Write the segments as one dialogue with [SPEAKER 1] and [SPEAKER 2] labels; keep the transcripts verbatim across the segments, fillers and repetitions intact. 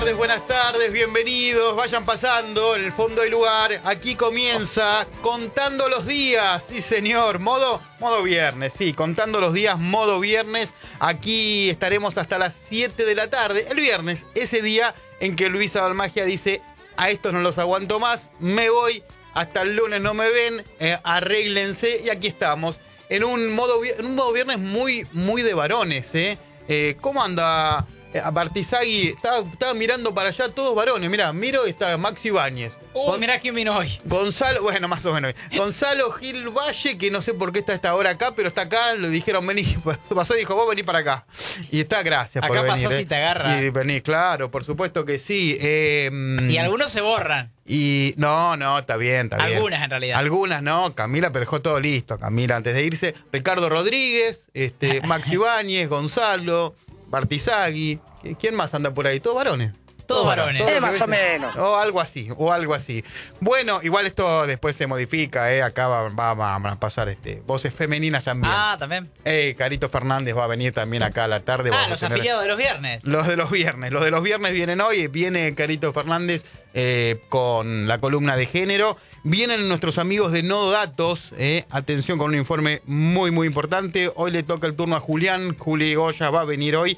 [SPEAKER 1] tardes, buenas tardes, bienvenidos, vayan pasando, en el fondo hay lugar, aquí comienza Contando los Días, sí señor, modo, modo viernes, sí, Contando los Días, modo viernes, aquí estaremos hasta las siete de la tarde, el viernes, ese día en que Luisa Balmagia dice, a estos no los aguanto más, me voy, hasta el lunes no me ven, eh, arréglense, y aquí estamos, en un modo, en un modo viernes muy, muy de varones, ¿eh? eh ¿Cómo anda? A Bartizagui, estaba, estaba mirando para allá, todos varones. Mirá, miro y está Maxi Ibáñez.
[SPEAKER 2] Uh, Gon- mirá quién vino hoy.
[SPEAKER 1] Gonzalo, bueno, más o menos. Gonzalo Gil Valle, que no sé por qué está a esta hora acá, pero está acá. Le dijeron, vení. Pasó y dijo, vos vení para acá. Y está, gracias
[SPEAKER 2] acá
[SPEAKER 1] por venir.
[SPEAKER 2] Acá pasó
[SPEAKER 1] eh.
[SPEAKER 2] si te agarra.
[SPEAKER 1] Y venís, claro, por supuesto que sí. Eh,
[SPEAKER 2] y algunos se borran.
[SPEAKER 1] Y no, no, está bien, está bien.
[SPEAKER 2] Algunas en realidad.
[SPEAKER 1] Algunas no, Camila, pero dejó todo listo. Camila, antes de irse. Ricardo Rodríguez, este, Maxi Ibáñez, Gonzalo, Bartizagui. ¿Quién más anda por ahí? ¿Todos varones?
[SPEAKER 2] Todos varones.
[SPEAKER 3] Eh, más o menos.
[SPEAKER 1] O algo así, o algo así. Bueno, igual esto después se modifica, ¿eh? Acá va, va, va a pasar este, voces femeninas también.
[SPEAKER 2] Ah, también.
[SPEAKER 1] Eh, Carito Fernández va a venir también acá a la tarde.
[SPEAKER 2] Ah, los tener... afiliados de los viernes.
[SPEAKER 1] Los de los viernes. Los de los viernes vienen hoy. Viene Carito Fernández eh, con la columna de género. Vienen nuestros amigos de Nodo Datos, eh, atención con un informe muy, muy importante. Hoy le toca el turno a Julián. Juli Goya va a venir hoy.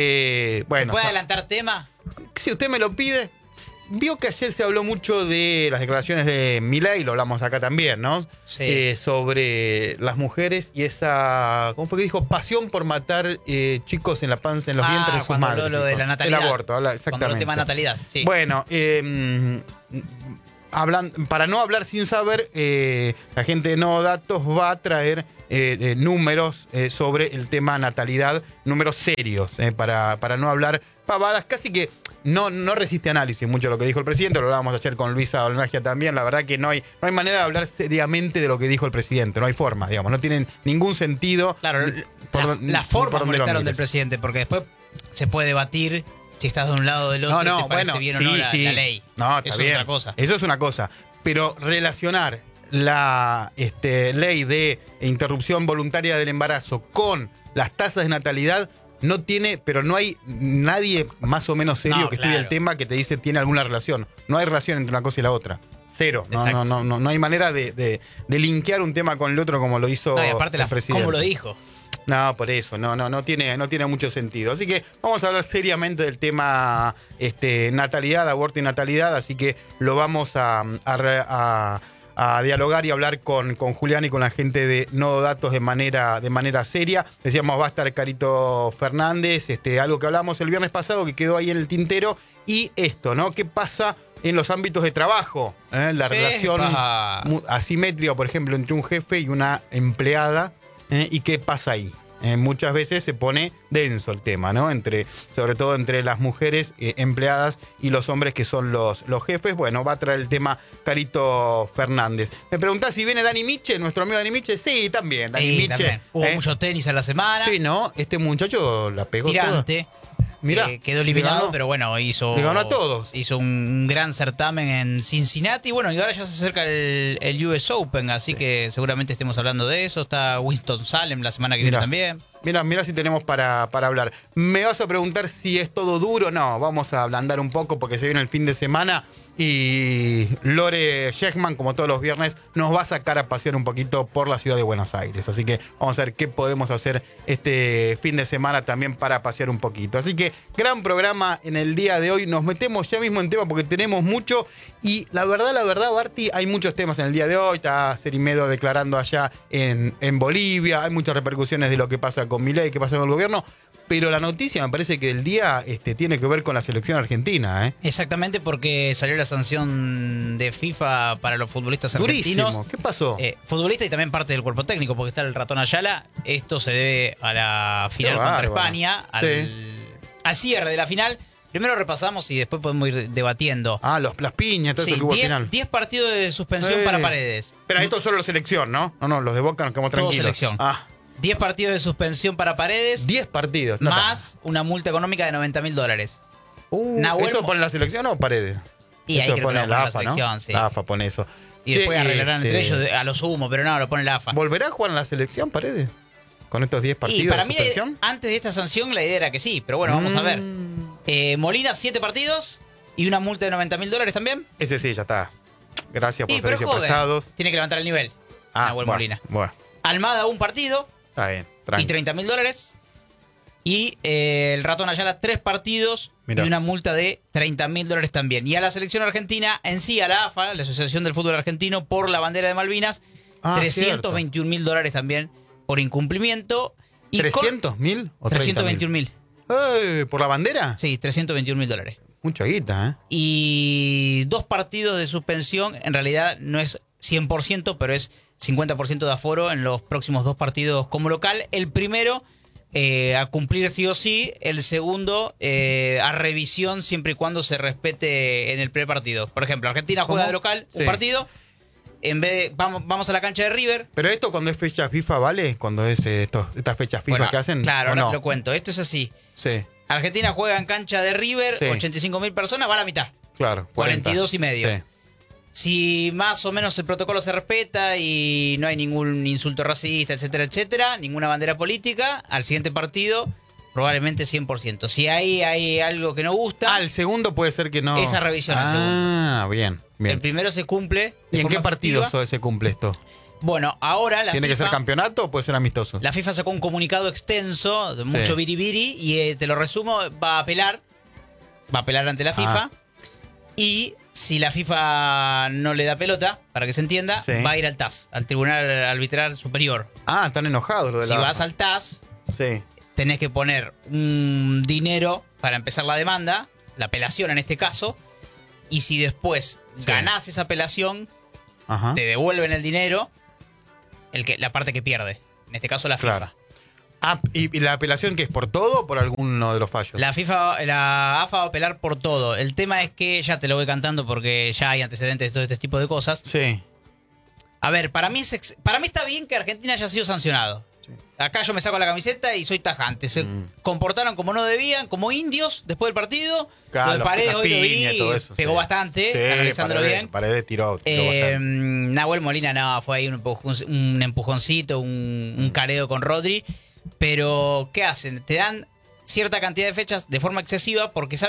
[SPEAKER 1] Eh, bueno,
[SPEAKER 2] ¿Puede adelantar tema?
[SPEAKER 1] Si usted me lo pide. Vio que ayer se habló mucho de las declaraciones de Milei, lo hablamos acá también, ¿no?
[SPEAKER 2] Sí.
[SPEAKER 1] Eh, sobre las mujeres y esa, ¿cómo fue que dijo? Pasión por matar eh, chicos en la panza, en los
[SPEAKER 2] ah,
[SPEAKER 1] vientres de sus
[SPEAKER 2] cuando
[SPEAKER 1] madres.
[SPEAKER 2] Habló lo de la natalidad.
[SPEAKER 1] El aborto, habla, exactamente.
[SPEAKER 2] Cuando el tema de natalidad, sí.
[SPEAKER 1] Bueno, eh, hablan, para no hablar sin saber, eh, la gente de Nodo Datos va a traer eh, eh, números eh, sobre el tema natalidad, números serios, eh, para, para no hablar pavadas, casi que no, no resiste análisis mucho lo que dijo el presidente, lo hablábamos ayer con Luisa Balmagia también, la verdad que no hay, no hay manera de hablar seriamente de lo que dijo el presidente, no hay forma, digamos, no tienen ningún sentido.
[SPEAKER 2] Claro,
[SPEAKER 1] por,
[SPEAKER 2] la, la forma molestaron del presidente, porque después se puede debatir si estás de un lado o del otro,
[SPEAKER 1] no, no,
[SPEAKER 2] te parece
[SPEAKER 1] bueno,
[SPEAKER 2] bien
[SPEAKER 1] sí,
[SPEAKER 2] o no la,
[SPEAKER 1] sí.
[SPEAKER 2] la ley.
[SPEAKER 1] No, está
[SPEAKER 2] Eso
[SPEAKER 1] bien.
[SPEAKER 2] es otra cosa.
[SPEAKER 1] Eso es una cosa. Pero relacionar la este, ley de interrupción voluntaria del embarazo con las tasas de natalidad no tiene, pero no hay nadie más o menos serio
[SPEAKER 2] no,
[SPEAKER 1] que
[SPEAKER 2] claro.
[SPEAKER 1] estudie el tema que te dice tiene alguna relación. No hay relación entre una cosa y la otra. Cero. No, no, no, no, no hay manera de, de, de linkear un tema con el otro como lo hizo
[SPEAKER 2] no, y aparte
[SPEAKER 1] el
[SPEAKER 2] la,
[SPEAKER 1] presidente.
[SPEAKER 2] ¿Cómo lo dijo?
[SPEAKER 1] No, por eso, no, no, no tiene, no tiene mucho sentido. Así que vamos a hablar seriamente del tema este, natalidad, aborto y natalidad, así que lo vamos a, a, a, a dialogar y hablar con, con Julián y con la gente de Nodo Datos de manera, de manera seria. Decíamos, va a estar Carito Fernández, este, algo que hablamos el viernes pasado que quedó ahí en el tintero, y esto, ¿no? ¿Qué pasa en los ámbitos de trabajo? ¿Eh? La
[SPEAKER 2] Epa.
[SPEAKER 1] relación asimétrica, por ejemplo, entre un jefe y una empleada. ¿Eh? ¿Y qué pasa ahí? Eh, muchas veces se pone denso el tema, ¿no? Entre, sobre todo entre las mujeres eh, empleadas y los hombres que son los, los jefes. Bueno, va a traer el tema Carito Fernández. Me preguntás si viene Dani Miche, nuestro amigo Dani Miche. Sí, también, Dani
[SPEAKER 2] sí,
[SPEAKER 1] Miche.
[SPEAKER 2] También. Hubo
[SPEAKER 1] ¿eh?
[SPEAKER 2] mucho tenis a la semana.
[SPEAKER 1] Sí, ¿no? Este muchacho la pegó
[SPEAKER 2] Tirante.
[SPEAKER 1] toda. Mirá,
[SPEAKER 2] eh, quedó eliminado, pero bueno, hizo.
[SPEAKER 1] Le ganó a todos.
[SPEAKER 2] Hizo un gran certamen en Cincinnati. Bueno, y ahora ya se acerca el, el U S Open, así sí. que seguramente estemos hablando de eso. Está Winston-Salem la semana que
[SPEAKER 1] mirá,
[SPEAKER 2] viene también.
[SPEAKER 1] Mira, mira si tenemos para, para hablar. Me vas a preguntar si es todo duro. No, vamos a ablandar un poco porque se viene el fin de semana. Y Lore Sheckman, como todos los viernes, nos va a sacar a pasear un poquito por la ciudad de Buenos Aires. Así que vamos a ver qué podemos hacer este fin de semana también para pasear un poquito. Así que gran programa en el día de hoy. Nos metemos ya mismo en tema porque tenemos mucho. Y la verdad, la verdad, Barti, hay muchos temas en el día de hoy. Está Cerimedo declarando allá en, en Bolivia. Hay muchas repercusiones de lo que pasa con Milei, qué pasa con el gobierno. Pero la noticia me parece que el día este, tiene que ver con la selección argentina, ¿eh?
[SPEAKER 2] Exactamente, porque salió la sanción de FIFA para los futbolistas argentinos.
[SPEAKER 1] Durísimo. ¿Qué pasó?
[SPEAKER 2] Eh, futbolista y también parte del cuerpo técnico, porque está el ratón Ayala. Esto se debe a la final
[SPEAKER 1] Qué
[SPEAKER 2] contra
[SPEAKER 1] bárbaro.
[SPEAKER 2] España, al,
[SPEAKER 1] Sí.
[SPEAKER 2] al cierre de la final. Primero repasamos y después podemos ir debatiendo.
[SPEAKER 1] Ah, los, las piñas, todo
[SPEAKER 2] Sí,
[SPEAKER 1] eso que hubo al final.
[SPEAKER 2] diez partidos de suspensión
[SPEAKER 1] Eh.
[SPEAKER 2] para Paredes.
[SPEAKER 1] Pero esto solo la selección, ¿no? No, no, los de Boca nos quedamos
[SPEAKER 2] Todo
[SPEAKER 1] tranquilos.
[SPEAKER 2] selección.
[SPEAKER 1] Ah,
[SPEAKER 2] diez partidos de suspensión para Paredes,
[SPEAKER 1] diez partidos. No,
[SPEAKER 2] más una multa económica de noventa mil dólares.
[SPEAKER 1] Uh,
[SPEAKER 2] Nahuel
[SPEAKER 1] ¿Eso
[SPEAKER 2] Mo-
[SPEAKER 1] pone la selección o Paredes?
[SPEAKER 2] Y ahí
[SPEAKER 1] eso
[SPEAKER 2] creo que
[SPEAKER 1] pone
[SPEAKER 2] lo
[SPEAKER 1] la
[SPEAKER 2] pone la
[SPEAKER 1] AFA,
[SPEAKER 2] selección,
[SPEAKER 1] ¿no?
[SPEAKER 2] sí.
[SPEAKER 1] La AFA pone eso.
[SPEAKER 2] Y
[SPEAKER 1] Che,
[SPEAKER 2] después arreglarán entre
[SPEAKER 1] este,
[SPEAKER 2] ellos a lo sumo, pero no, lo pone la AFA.
[SPEAKER 1] ¿Volverá a jugar en la selección, Paredes? ¿Con estos diez partidos
[SPEAKER 2] Y para
[SPEAKER 1] de
[SPEAKER 2] mí,
[SPEAKER 1] suspensión?
[SPEAKER 2] antes de esta sanción, la idea era que sí, pero bueno, vamos a ver.
[SPEAKER 1] Mm.
[SPEAKER 2] Eh, Molina, siete partidos. Y una multa de noventa mil dólares también.
[SPEAKER 1] Ese sí, ya está. Gracias por
[SPEAKER 2] Y, pero
[SPEAKER 1] servicios
[SPEAKER 2] joven,
[SPEAKER 1] prestados.
[SPEAKER 2] tiene que levantar el nivel.
[SPEAKER 1] Ah,
[SPEAKER 2] Nahuel
[SPEAKER 1] bueno,
[SPEAKER 2] Molina.
[SPEAKER 1] bueno,
[SPEAKER 2] Almada, un partido
[SPEAKER 1] está bien.
[SPEAKER 2] y
[SPEAKER 1] Tranqui.
[SPEAKER 2] treinta mil dólares. Y eh, el Ratón Ayala, tres partidos
[SPEAKER 1] Mirá.
[SPEAKER 2] y una multa de treinta mil dólares también. Y a la selección argentina, en sí, a la A F A, la Asociación del Fútbol Argentino, por la bandera de Malvinas,
[SPEAKER 1] Ah,
[SPEAKER 2] trescientos veintiún mil dólares también por incumplimiento. Y
[SPEAKER 1] ¿trescientos mil o
[SPEAKER 2] trescientos veintiún mil.
[SPEAKER 1] Eh, ¿Por la bandera?
[SPEAKER 2] Sí, trescientos veintiún mil dólares.
[SPEAKER 1] Mucha guita, ¿eh?
[SPEAKER 2] Y dos partidos de suspensión, en realidad no es cien por ciento, pero es cincuenta por ciento de aforo en los próximos dos partidos como local. El primero eh, a cumplir sí o sí, el segundo eh, a revisión siempre y cuando se respete en el primer partido. Por ejemplo, Argentina juega
[SPEAKER 1] ¿Cómo?
[SPEAKER 2] de local un
[SPEAKER 1] Sí.
[SPEAKER 2] partido, en vez de, vamos, vamos a la cancha de River.
[SPEAKER 1] Pero esto cuando es fecha FIFA, ¿vale? Cuando es eh, estos, estas fechas FIFA
[SPEAKER 2] Bueno,
[SPEAKER 1] que hacen.
[SPEAKER 2] claro,
[SPEAKER 1] ¿o
[SPEAKER 2] ahora
[SPEAKER 1] no?
[SPEAKER 2] te lo cuento. Esto es así.
[SPEAKER 1] Sí,
[SPEAKER 2] Argentina juega en cancha de River,
[SPEAKER 1] Sí.
[SPEAKER 2] ochenta y cinco mil personas, va a la mitad.
[SPEAKER 1] claro.
[SPEAKER 2] cuarenta y dos y medio.
[SPEAKER 1] Sí.
[SPEAKER 2] Si más o menos el protocolo se respeta y no hay ningún insulto racista, etcétera, etcétera, ninguna bandera política, al siguiente partido probablemente cien por ciento. Si hay, hay algo que no gusta,
[SPEAKER 1] Ah, el segundo puede ser que no.
[SPEAKER 2] Esa revisión, el
[SPEAKER 1] Ah, bien, bien.
[SPEAKER 2] el primero se cumple. de
[SPEAKER 1] ¿Y en qué
[SPEAKER 2] forma
[SPEAKER 1] partido
[SPEAKER 2] efectiva.
[SPEAKER 1] so- se cumple esto?
[SPEAKER 2] Bueno, ahora la
[SPEAKER 1] ¿Tiene que
[SPEAKER 2] FIFA,
[SPEAKER 1] ser campeonato o puede ser amistoso?
[SPEAKER 2] la FIFA sacó un comunicado extenso, de mucho
[SPEAKER 1] Sí.
[SPEAKER 2] biribiri, y eh, te lo resumo, va a apelar, va a apelar ante la FIFA,
[SPEAKER 1] Ah.
[SPEAKER 2] y si la FIFA no le da pelota, para que se entienda,
[SPEAKER 1] Sí.
[SPEAKER 2] va a ir al T A S, al Tribunal Arbitral Superior.
[SPEAKER 1] Ah, están enojados lo de
[SPEAKER 2] Si
[SPEAKER 1] la.
[SPEAKER 2] vas al T A S,
[SPEAKER 1] Sí.
[SPEAKER 2] tenés que poner un dinero para empezar la demanda, la apelación en este caso, y si después
[SPEAKER 1] Sí.
[SPEAKER 2] ganás esa apelación,
[SPEAKER 1] Ajá.
[SPEAKER 2] te devuelven el dinero, el que, la parte que pierde. En este caso la FIFA.
[SPEAKER 1] Claro. Ah, ¿y, y la apelación que es por todo o por alguno de los fallos?
[SPEAKER 2] La FIFA, la A F A va a apelar por todo. El tema es que, ya te lo voy cantando porque ya hay antecedentes de todo este tipo de cosas.
[SPEAKER 1] Sí.
[SPEAKER 2] A ver, para mí, es ex- para mí está bien que Argentina haya sido sancionado. Acá yo me saco la camiseta y soy tajante. Se
[SPEAKER 1] Mm.
[SPEAKER 2] comportaron como no debían, como indios después del partido.
[SPEAKER 1] Claro,
[SPEAKER 2] Lo de
[SPEAKER 1] los-
[SPEAKER 2] Paredes
[SPEAKER 1] las
[SPEAKER 2] hoy lo vi,
[SPEAKER 1] piñas, todo eso,
[SPEAKER 2] pegó
[SPEAKER 1] sí.
[SPEAKER 2] bastante,
[SPEAKER 1] Sí,
[SPEAKER 2] analizándolo
[SPEAKER 1] Paredes-
[SPEAKER 2] bien.
[SPEAKER 1] Paredes tiró, tiró
[SPEAKER 2] Eh,
[SPEAKER 1] bastante.
[SPEAKER 2] Nahuel Molina no, fue ahí un, empujón- un empujoncito, un, un careo con Rodri. Pero, ¿qué hacen? Te dan cierta cantidad de fechas de forma excesiva porque saben